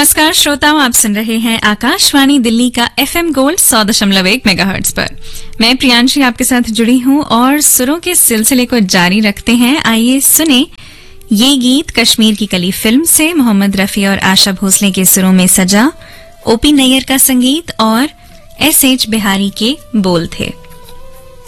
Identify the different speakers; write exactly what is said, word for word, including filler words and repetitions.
Speaker 1: नमस्कार श्रोताओं, आप सुन रहे हैं आकाशवाणी दिल्ली का एफएम गोल्ड सौ दशमलव एक मेगाहर्ट्ज पर। मैं प्रियांशी आपके साथ जुड़ी हूं और सुरों के सिलसिले को जारी रखते हैं। आइए सुने ये गीत कश्मीर की कली फिल्म से। मोहम्मद रफी और आशा भोसले के सुरों में सजा, ओपी नैयर का संगीत और एस एच बिहारी के बोल थे।